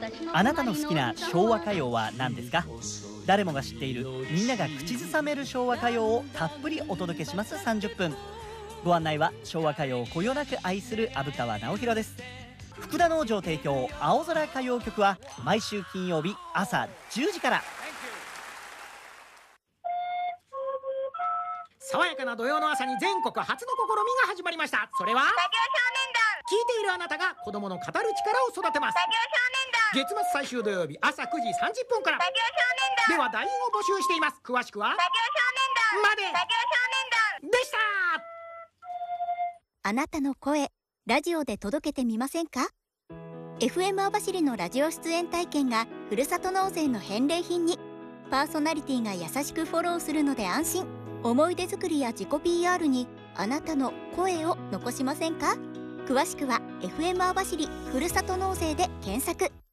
あなたの好きな昭和歌謡は何ですか？誰もが知っている、みんなが口ずさめる昭和歌謡をたっぷりお届けします30分。ご案内は昭和歌謡をこよなく愛する虻川直弘です。福田農場提供青空歌謡曲は毎週金曜日朝10時から。 爽やかな土曜の朝に全国初の試みが始まりました。それは作業少年団。 聞いているあなたが子供の語る力を育てます。 作業少年団。 月末最終土曜日朝9時30分から。 作業少年団。 では団員を募集しています。詳しくは作業少年団まで。 作業少年団でした。 あなたの声、ラジオで届けてみませんか？ FM 網走のラジオ出演体験がふるさと納税の返礼品に。パーソナリティが優しくフォローするので安心。思い出作りや自己 PR にあなたの声を残しませんか？詳しくは FM 網走ふるさと納税で検索。